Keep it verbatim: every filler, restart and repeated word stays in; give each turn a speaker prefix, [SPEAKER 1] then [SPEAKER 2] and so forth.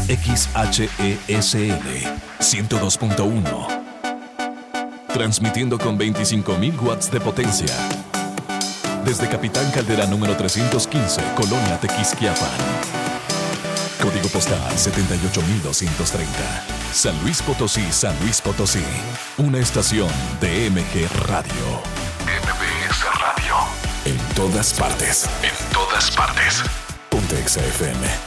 [SPEAKER 1] X H E S L ciento dos punto uno. Transmitiendo con veinticinco mil watts de potencia. Desde Capitán Caldera número trescientos quince, Colonia Tequisquiapan. Código postal setenta y ocho mil doscientos treinta. San Luis Potosí, San Luis Potosí. Una estación de M G Radio. M B S Radio. En todas partes. En todas partes. Ponte Exa F M.